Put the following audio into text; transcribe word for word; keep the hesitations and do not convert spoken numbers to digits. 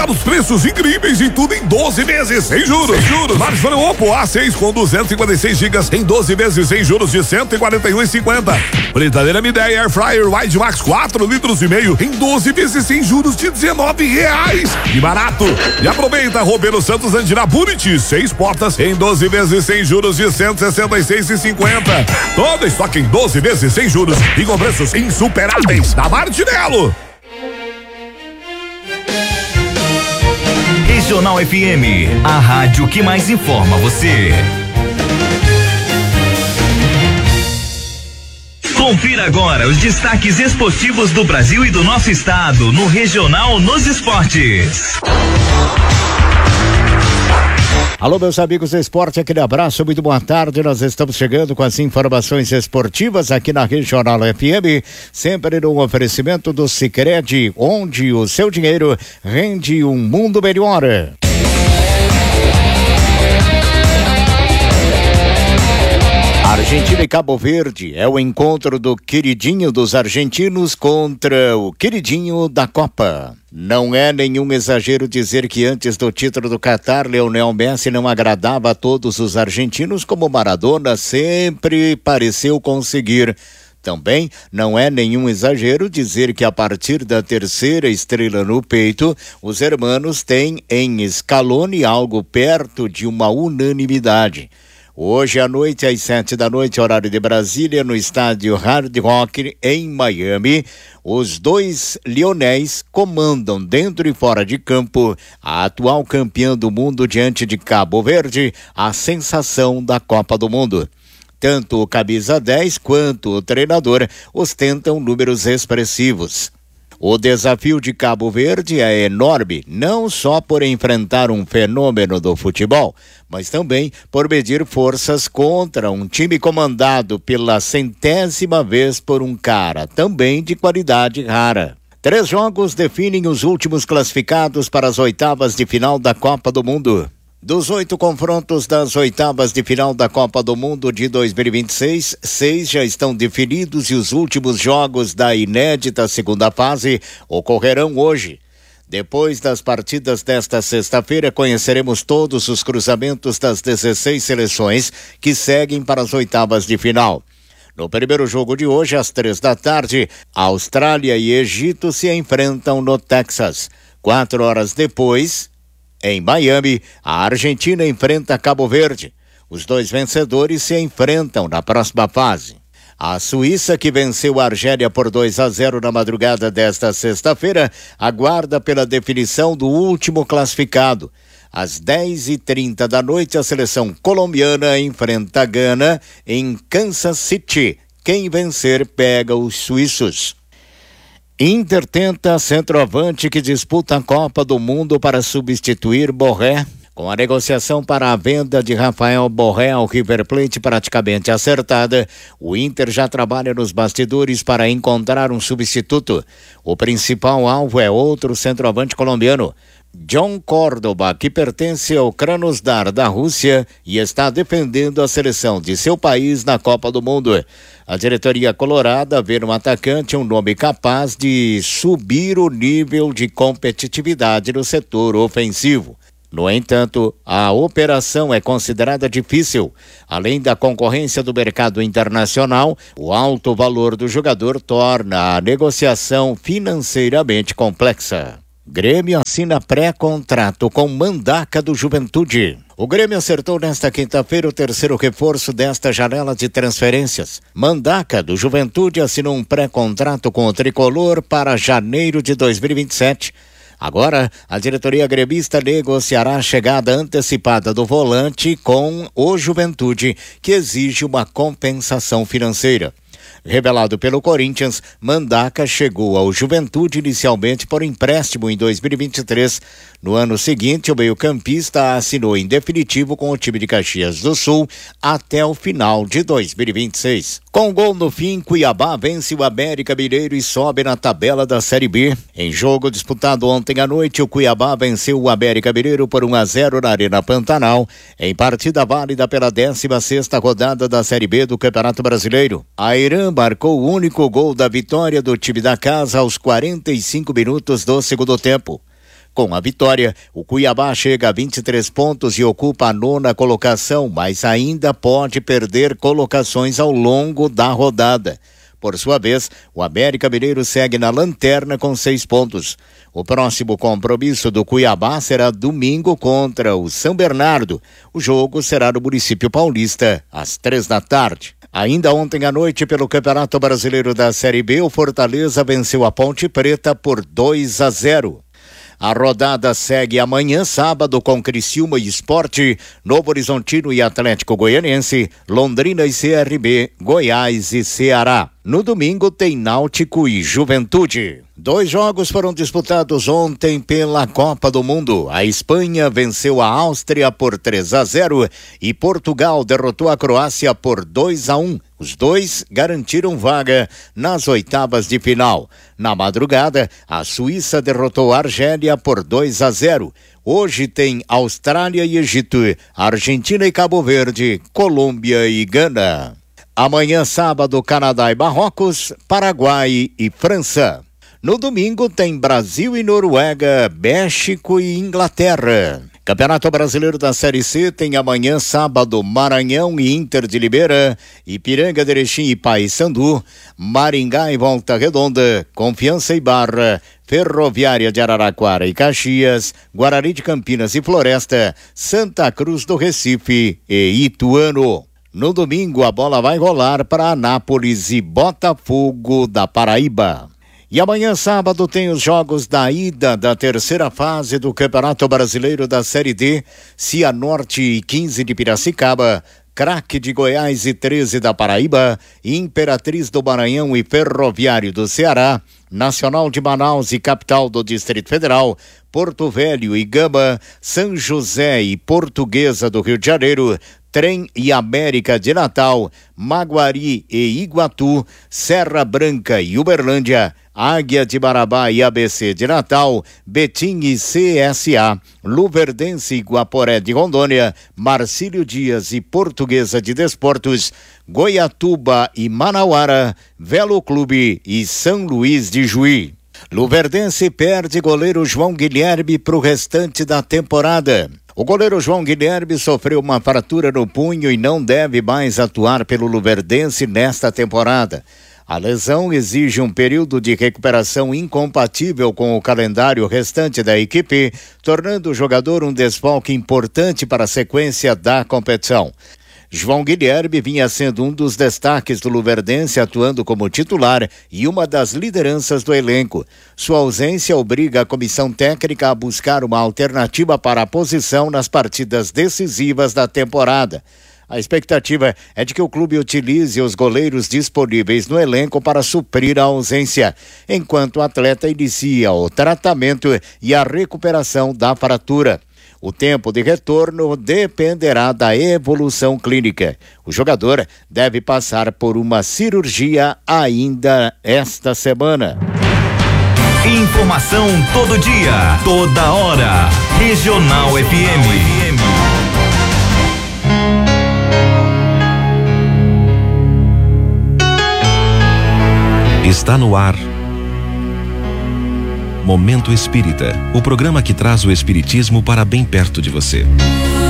Aproveitando os preços incríveis e tudo em doze vezes sem juros. Sem juros. Smartphone Oppo A seis com duzentos e cinquenta e seis gigas em doze vezes sem juros de cento e quarenta e um reais e cinquenta centavos. Fritadeira Midea Air Fryer Wide Max quatro litros e meio em doze vezes sem juros de dezenove reais. Que barato! E aproveita Roberto Santos Andina Buriti, seis portas em doze vezes sem juros de cento e sessenta e seis reais e cinquenta centavos. Todo estoque em doze vezes sem juros e com preços insuperáveis da Martinello. Regional F M, a rádio que mais informa você. Confira agora os destaques esportivos do Brasil e do nosso estado no Regional nos Esportes. Alô, meus amigos do esporte, aquele abraço, muito boa tarde. Nós estamos chegando com as informações esportivas aqui na Regional F M, sempre no oferecimento do Sicredi, onde o seu dinheiro rende um mundo melhor. Argentina e Cabo Verde é o encontro do queridinho dos argentinos contra o queridinho da Copa. Não é nenhum exagero dizer que antes do título do Catar, Lionel Messi não agradava a todos os argentinos, como Maradona sempre pareceu conseguir. Também não é nenhum exagero dizer que a partir da terceira estrela no peito, os hermanos têm em Scaloni algo perto de uma unanimidade. Hoje à noite, às sete da noite, horário de Brasília, no estádio Hard Rock, em Miami, os dois Lionéis comandam dentro e fora de campo a atual campeã do mundo diante de Cabo Verde, a sensação da Copa do Mundo. Tanto o camisa dez quanto o treinador ostentam números expressivos. O desafio de Cabo Verde é enorme, não só por enfrentar um fenômeno do futebol, mas também por medir forças contra um time comandado pela centésima vez por um cara também de qualidade rara. Três jogos definem os últimos classificados para as oitavas de final da Copa do Mundo. Dos oito confrontos das oitavas de final da Copa do Mundo de dois mil e vinte e seis, seis já estão definidos e os últimos jogos da inédita segunda fase ocorrerão hoje. Depois das partidas desta sexta-feira, conheceremos todos os cruzamentos das dezesseis seleções que seguem para as oitavas de final. No primeiro jogo de hoje, às três da tarde, Austrália e Egito se enfrentam no Texas. Quatro horas depois, em Miami, a Argentina enfrenta Cabo Verde. Os dois vencedores se enfrentam na próxima fase. A Suíça, que venceu a Argélia por dois a zero na madrugada desta sexta-feira, aguarda pela definição do último classificado. Às dez e trinta da noite, a seleção colombiana enfrenta a Gana em Kansas City. Quem vencer pega os suíços. Inter tenta centroavante que disputa a Copa do Mundo para substituir Borré. Com a negociação para a venda de Rafael Borré ao River Plate praticamente acertada, o Inter já trabalha nos bastidores para encontrar um substituto. O principal alvo é outro centroavante colombiano, John Córdoba, que pertence ao Krasnodar da Rússia e está defendendo a seleção de seu país na Copa do Mundo. A diretoria colorada vê no atacante um nome capaz de subir o nível de competitividade no setor ofensivo. No entanto, a operação é considerada difícil. Além da concorrência do mercado internacional, o alto valor do jogador torna a negociação financeiramente complexa. Grêmio assina pré-contrato com Mandaca do Juventude. O Grêmio acertou nesta quinta-feira o terceiro reforço desta janela de transferências. Mandaca do Juventude assinou um pré-contrato com o tricolor para janeiro de dois mil e vinte e sete. Agora, a diretoria gremista negociará a chegada antecipada do volante com o Juventude, que exige uma compensação financeira. Revelado pelo Corinthians, Mandaca chegou ao Juventude inicialmente por empréstimo em dois mil e vinte e três. No ano seguinte, o meio-campista assinou em definitivo com o time de Caxias do Sul até o final de dois mil e vinte e seis. Com gol no fim, Cuiabá vence o América Mineiro e sobe na tabela da Série B. Em jogo disputado ontem à noite, o Cuiabá venceu o América Mineiro por um a zero na Arena Pantanal, em partida válida pela décima sexta rodada da Série B do Campeonato Brasileiro. A Irã marcou o único gol da vitória do time da casa aos quarenta e cinco minutos do segundo tempo. Com a vitória, o Cuiabá chega a vinte e três pontos e ocupa a nona colocação, mas ainda pode perder colocações ao longo da rodada. Por sua vez, o América Mineiro segue na lanterna com seis pontos. O próximo compromisso do Cuiabá será domingo contra o São Bernardo. O jogo será no município paulista, às três da tarde. Ainda ontem à noite, pelo Campeonato Brasileiro da Série B, o Fortaleza venceu a Ponte Preta por dois a zero. A rodada segue amanhã, sábado, com Criciúma e Sport, Novo Horizontino e Atlético Goianiense, Londrina e C R B, Goiás e Ceará. No domingo tem Náutico e Juventude. Dois jogos foram disputados ontem pela Copa do Mundo. A Espanha venceu a Áustria por três a zero e Portugal derrotou a Croácia por dois a um. Os dois garantiram vaga nas oitavas de final. Na madrugada, a Suíça derrotou a Argélia por dois a zero. Hoje tem Austrália e Egito, Argentina e Cabo Verde, Colômbia e Gana. Amanhã, sábado, Canadá e Marrocos, Paraguai e França. No domingo tem Brasil e Noruega, México e Inglaterra. Campeonato Brasileiro da Série C tem amanhã, sábado, Maranhão e Inter de Limeira, Ipiranga de Erechim e Paysandu, Maringá e Volta Redonda, Confiança e Barra, Ferroviária de Araraquara e Caxias, Guarani de Campinas e Floresta, Santa Cruz do Recife e Ituano. No domingo, a bola vai rolar para Anápolis e Botafogo da Paraíba. E amanhã, sábado, tem os jogos da ida da terceira fase do Campeonato Brasileiro da Série D, Cianorte e quinze de Piracicaba, Craque de Goiás e treze da Paraíba, Imperatriz do Maranhão e Ferroviário do Ceará, Nacional de Manaus e Capital do Distrito Federal, Porto Velho e Gama, São José e Portuguesa do Rio de Janeiro, Trem e América de Natal, Maguari e Iguatu, Serra Branca e Uberlândia, Águia de Marabá e A B C de Natal, Betim e C S A, Luverdense e Guaporé de Rondônia, Marcílio Dias e Portuguesa de Desportos, Goiatuba e Manauara, Velo Clube e São Luís de Juí. Luverdense perde goleiro João Guilherme para o restante da temporada. O goleiro João Guilherme sofreu uma fratura no punho e não deve mais atuar pelo Luverdense nesta temporada. A lesão exige um período de recuperação incompatível com o calendário restante da equipe, tornando o jogador um desfalque importante para a sequência da competição. João Guilherme vinha sendo um dos destaques do Luverdense, atuando como titular e uma das lideranças do elenco. Sua ausência obriga a comissão técnica a buscar uma alternativa para a posição nas partidas decisivas da temporada. A expectativa é de que o clube utilize os goleiros disponíveis no elenco para suprir a ausência, enquanto o atleta inicia o tratamento e a recuperação da fratura. O tempo de retorno dependerá da evolução clínica. O jogador deve passar por uma cirurgia ainda esta semana. Informação todo dia, toda hora. Regional F M. Está no ar Momento Espírita, o programa que traz o espiritismo para bem perto de você.